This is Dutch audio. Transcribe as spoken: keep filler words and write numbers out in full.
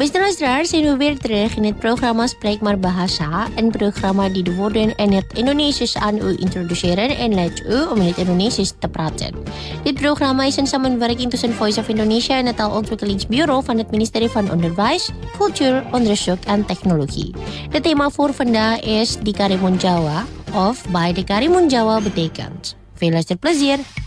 Beste luisteraars, zijn we weer terug in het programma Spreekbaar Bahasa. Een programma die de woorden in het Indonesisch aan u introduceren en leidt u om in het Indonesisch te praten. Dit programma is een samenwerking tussen Voice of Indonesia en het Taalontwikkelingsbureau van het ministerie van Onderwijs, Cultuur, Onderzoek en Technologie. Het thema voor vandaag is Di Karimun Jawa of Bij de Karimun Jawa betekent. Veel luisterplezier!